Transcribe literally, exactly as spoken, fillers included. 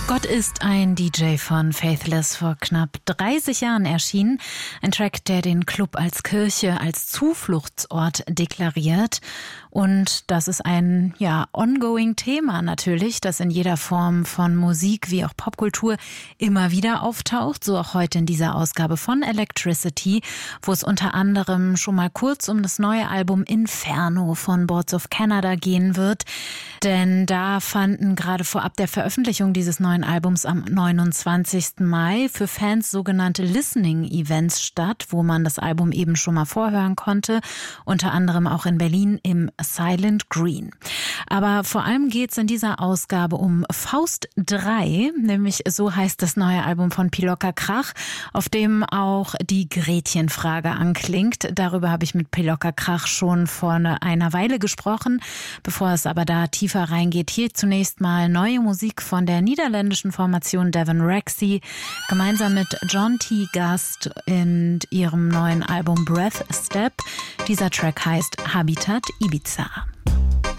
Gott ist ein D J von Faithless vor knapp dreißig Jahren erschienen. Ein Track, der den Club als Kirche, als Zufluchtsort deklariert. Und das ist ein, ja, ongoing Thema natürlich, das in jeder Form von Musik wie auch Popkultur immer wieder auftaucht. So auch heute in dieser Ausgabe von Electricity, wo es unter anderem schon mal kurz um das neue Album Inferno von Boards of Canada gehen wird. Denn da fanden gerade vorab der Veröffentlichung dieses neuen Albums am neunundzwanzigsten Mai für Fans sogenannte Listening-Events statt, wo man das Album eben schon mal vorhören konnte, unter anderem auch in Berlin im Silent Green. Aber vor allem geht es in dieser Ausgabe um Faust drei, nämlich so heißt das neue Album von Pilocka Krach, auf dem auch die Gretchenfrage anklingt. Darüber habe ich mit Pilocka Krach schon vor einer Weile gesprochen. Bevor es aber da tiefer reingeht, hier zunächst mal neue Musik von der niederländischen Formation Devon Rexy, gemeinsam mit John T. Gast in ihrem neuen Album Breath Step. Dieser Track heißt Habitat Ibiza.